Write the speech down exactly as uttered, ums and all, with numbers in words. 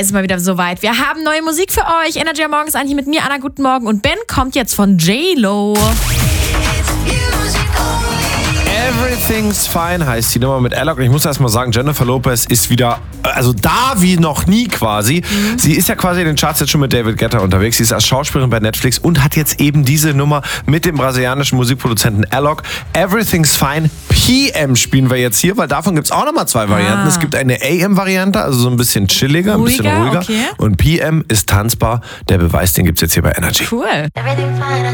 ist es mal wieder soweit. Wir haben neue Musik für euch. Energy am Morgen ist eigentlich mit mir, Anna, guten Morgen. Und Ben kommt jetzt von J-Lo. Everything's Fine heißt die Nummer mit Alok. Und ich muss erst mal sagen, Jennifer Lopez ist wieder, also da wie noch nie quasi. Mhm. Sie ist ja quasi in den Charts jetzt schon mit David Guetta unterwegs. Sie ist als Schauspielerin bei Netflix und hat jetzt eben diese Nummer mit dem brasilianischen Musikproduzenten Alok. Everything's Fine P M spielen wir jetzt hier, weil davon gibt es auch nochmal zwei Varianten. Ah. Es gibt eine A M-Variante, also so ein bisschen chilliger, ein bisschen ruhiger. Okay. Und P M ist tanzbar. Der Beweis, den gibt es jetzt hier bei Energy. Cool.